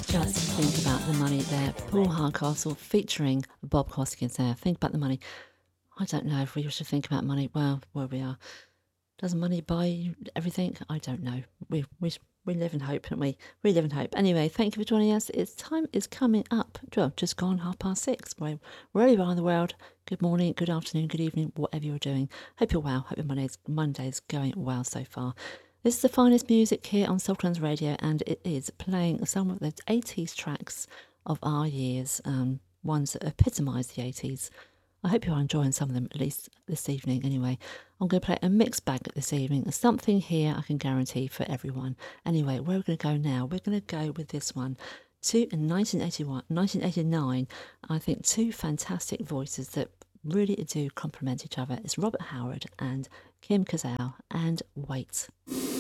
Just think about the money there. Paul Hardcastle featuring Bob Hoskins there. Think about the money. I don't know if we should think about money. Well, where we are. Does money buy you everything? I don't know. We live in hope, don't we? We live in hope. Anyway, thank you for joining us. It's time is coming up. Well, just gone 6:30. Wherever you are in the world, good morning, good afternoon, good evening, whatever you're doing. Hope you're well. Hope your Monday's going well so far. This is the finest music here on Saltlands Radio, and it is playing some of the 80s tracks of our years, ones that epitomise the 80s. I hope you're enjoying some of them, at least this evening anyway. I'm going to play a mixed bag this evening. Something here I can guarantee for everyone. Anyway, where are we going to go now? We're going to go with this one. In 1989, I think two fantastic voices that really do complement each other. It's Robert Howard and Kim Kazau and Wait.